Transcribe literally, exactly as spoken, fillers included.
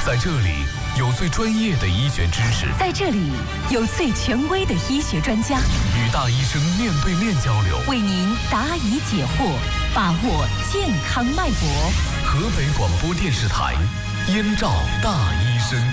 在这里有最专业的医学知识， 在这里有最权威的医学专家， 与大医生面对面交流， 为您答疑解惑，把握健康脉搏。 河北广播电视台，燕赵大医生。